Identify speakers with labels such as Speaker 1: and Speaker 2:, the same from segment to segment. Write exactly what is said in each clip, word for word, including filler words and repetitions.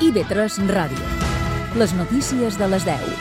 Speaker 1: I B tres Ràdio. Les notícies de les deu.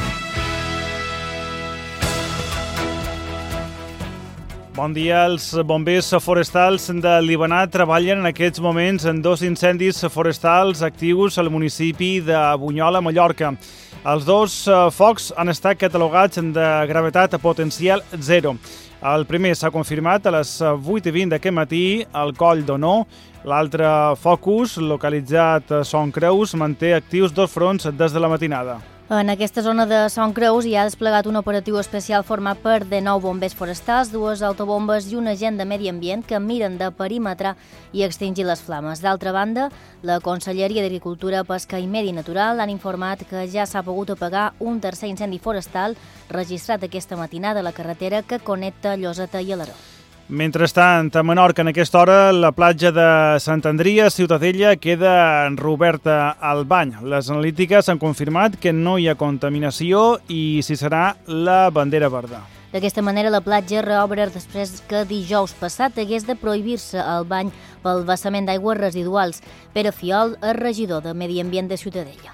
Speaker 2: Bon dia. Els bombers forestals de Libenà treballen en aquests moments en dos incendis forestals actius al municipi de Bunyola, Mallorca. Els dos focs han estat catalogats de gravetat potencial zero. El primer s'ha confirmat a les vuit i vint d'aquest matí al Coll d'Onó. L'altre focus, localitzat a Son Creus, manté actius dos fronts des de la matinada.
Speaker 3: En aquesta zona de Son Creus hi ha desplegat un operatiu especial format per dinou bombers forestals, dues autobombes i un agent de medi ambient que miren de perímetre i extingir les flames. D'altra banda, la Conselleria d'Agricultura, Pesca i Medi Natural han informat que ja s'ha pogut apagar un tercer incendi forestal registrat aquesta matinada a la carretera que connecta Lloseta i Alaró.
Speaker 2: Mentrestant, a Menorca, en aquesta hora, la platja de Sant Andria, Ciutadella, queda reoberta al bany. Les analítiques han confirmat que no hi ha contaminació i s'hi serà la bandera verda.
Speaker 3: D'aquesta manera, la platja reobre després que dijous passat hagués de prohibir-se el bany pel vessament d'aigües residuals. Pere Fiol és regidor de Medi Ambient de Ciutadella.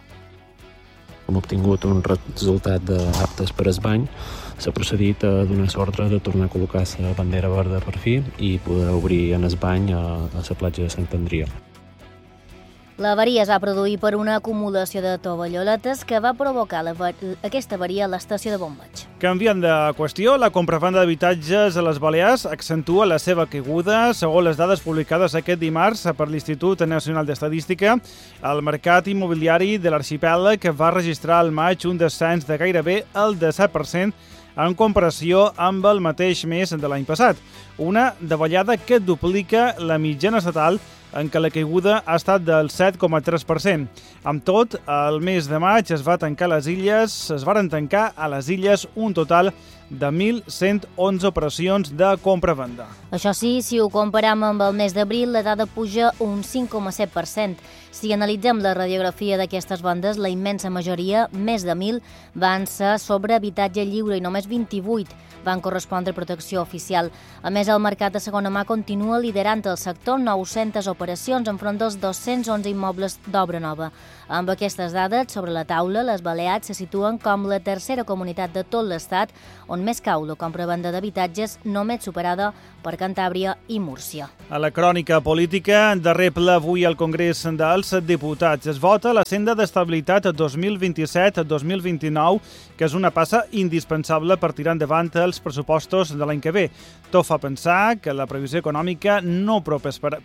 Speaker 4: Hem obtingut un resultat d'aptes per al bany. S'ha procedit a donar l'ordre de tornar a col·locar la bandera verda per fi i poder obrir en el bany a, a la platja de Sant Andria.
Speaker 3: L'avaria es va produir per una acumulació de tovalloletes que va provocar la, aquesta avaria a l'estació de bombeig.
Speaker 2: Canviant de qüestió, la compravenda d'habitatges a les Balears accentua la seva caiguda. Segons les dades publicades aquest dimarts per l'Institut Nacional d'Estadística, el mercat immobiliari de l'arxipèlag va registrar al maig un descens de gairebé el disset per cent en comparació amb el mateix mes de l'any passat. Una davallada que duplica la mitjana estatal, en què la caiguda ha estat del set coma tres per cent. Amb tot, el mes de maig es va tancar a les illes, es varen tancar a les illes un total de mil cent onze operacions de compra-venda.
Speaker 3: Això sí, si ho comparem amb el mes d'abril, la dada puja un cinc coma set per cent. Si analitzem la radiografia d'aquestes vendes, la immensa majoria, més de mil, van ser sobre habitatge lliure i només vint-i-vuit van correspondre a protecció oficial. A més, el mercat de segona mà continua liderant el sector, nou-centes operacions enfront dels dos-cents onze immobles d'obra nova. Amb aquestes dades sobre la taula, les Balears se situen com la tercera comunitat de tot l'Estat on més cau la compra-venda d'habitatges, només superada per Cantàbria i Múrcia.
Speaker 2: A la crònica política, darrer ple avui al Congrés dels Diputats. Es vota la senda d'estabilitat dos mil vint-i-set dos mil vint-i-nou, que és una passa indispensable per tirar endavant els pressupostos de l'any que ve. Tot fa pensar que la previsió econòmica no prosperarà,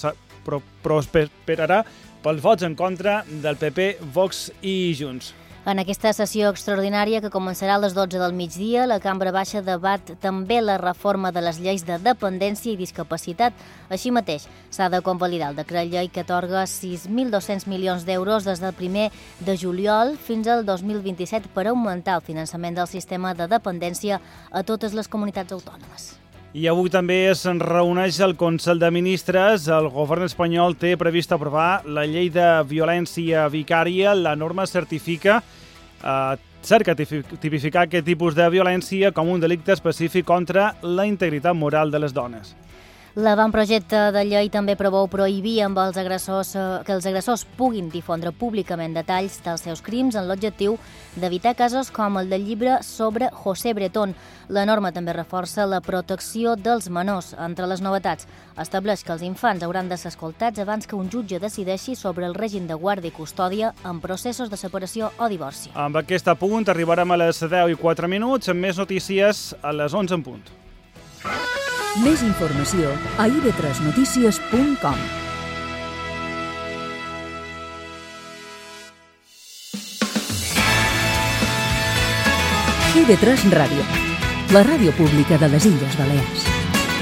Speaker 2: prosperarà pels vots en contra del P P, Vox i Junts.
Speaker 3: En aquesta sessió extraordinària, que començarà a les dotze del migdia, la Cambra Baixa debat també la reforma de les lleis de dependència i discapacitat. Així mateix, s'ha de convalidar el decret llei que atorga sis mil dos-cents milions d'euros des del primer de juliol fins al dos mil vint-i-set per augmentar el finançament del sistema de dependència a totes les comunitats autònomes.
Speaker 2: I avui també es reuneix el Consell de Ministres. El govern espanyol té previst aprovar la llei de violència vicària. La norma certifica, eh, cerca tipificar aquest tipus de violència com un delicte específic contra la integritat moral de les dones.
Speaker 3: L'avantprojecte de llei també preveu prohibir amb els agressors, que els agressors puguin difondre públicament detalls dels seus crims en l'objectiu d'evitar casos com el del llibre sobre José Bretón. La norma també reforça la protecció dels menors. Entre les novetats, estableix que els infants hauran de ser escoltats abans que un jutge decideixi sobre el règim de guàrdia i custòdia en processos de separació o divorci.
Speaker 2: Amb aquest punt arribarem a les deu i quatre minuts, amb més notícies a les onze en punt.
Speaker 1: Més informació a i be tres notícies punt com. i be tres Ràdio, la ràdio pública de les Illes Balears.